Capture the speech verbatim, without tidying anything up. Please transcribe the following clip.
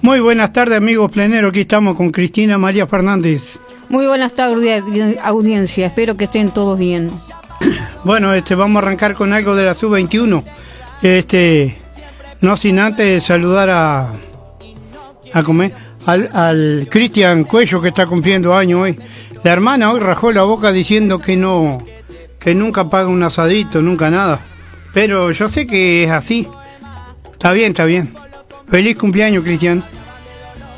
Muy buenas tardes, amigos pleneros. Aquí estamos con Cristina María Fernández. Muy buenas tardes, audiencia. Espero que estén todos bien. Bueno, este, vamos a arrancar con algo de la sub veintiuno. Este, no sin antes saludar a, a comer, al, al Cristian Cuello, que está cumpliendo años hoy. La hermana hoy rajó la boca diciendo que no, que nunca paga un asadito, nunca nada. Pero yo sé que es así. Está bien, está bien. Feliz cumpleaños, Cristian.